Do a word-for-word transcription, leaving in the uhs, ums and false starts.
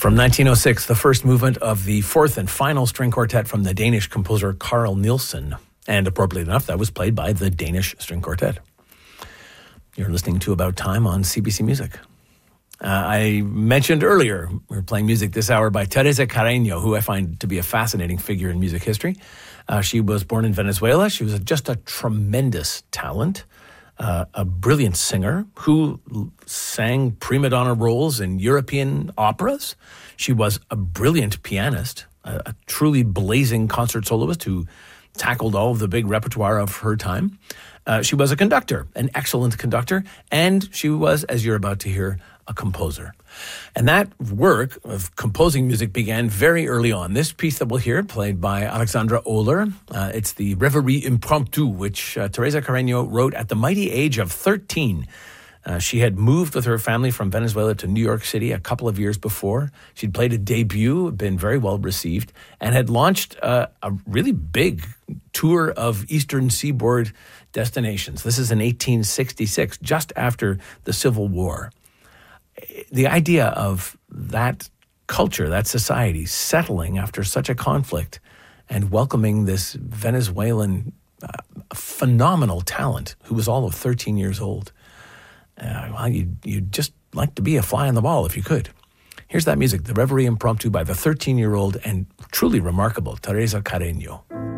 From nineteen oh six, the first movement of the fourth and final string quartet from the Danish composer Carl Nielsen. And appropriately enough, that was played by the Danish String Quartet. You're listening to About Time on C B C Music. Uh, I mentioned earlier, we were playing music this hour by Teresa Carreño, who I find to be a fascinating figure in music history. Uh, she was born in Venezuela. She was just a tremendous talent, uh, a brilliant singer who sang prima donna roles in European operas. She was a brilliant pianist, a, a truly blazing concert soloist who tackled all of the big repertoire of her time. Uh, she was a conductor, an excellent conductor, and she was, as you're about to hear, a composer. And that work of composing music began very early on. This piece that we'll hear, played by Alexandra Oehler, uh, it's the Reverie Impromptu, which uh, Teresa Carreño wrote at the mighty age of thirteen. Uh, she had moved with her family from Venezuela to New York City a couple of years before. She'd played a debut, been very well received, and had launched uh, a really big tour of Eastern Seaboard destinations. This is in eighteen sixty-six, just after the Civil War. The idea of that culture, that society, settling after such a conflict and welcoming this Venezuelan uh, phenomenal talent who was all of thirteen years old. Uh, well, you'd, you'd just like to be a fly on the wall if you could. Here's that music, the Reverie Impromptu by the thirteen-year-old and truly remarkable Teresa Carreño.